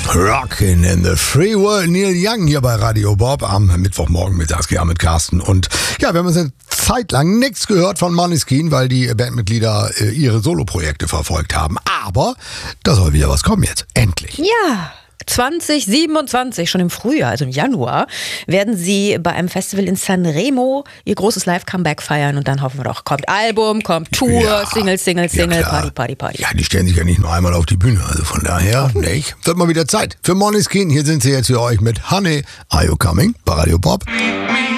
Rockin' in the Free World, Neil Young hier bei Radio Bob am Mittwochmorgen Mittagsgern mit Carsten. Und ja, wir haben uns eine Zeit lang nichts gehört von Måneskin, weil die Bandmitglieder ihre Soloprojekte verfolgt haben. Aber da soll wieder was kommen jetzt. Endlich. Ja. 2027, schon im Frühjahr, also im Januar, werden sie bei einem Festival in Sanremo ihr großes Live-Comeback feiern und dann hoffen wir doch, kommt Album, kommt Tour, Ja, Single, klar. Party. Ja, die stellen sich ja nicht nur einmal auf die Bühne, also von daher, nicht? Wird mal wieder Zeit für Måneskin. Hier sind sie jetzt für euch mit Honey, Are You Coming? Bei Radio Bob.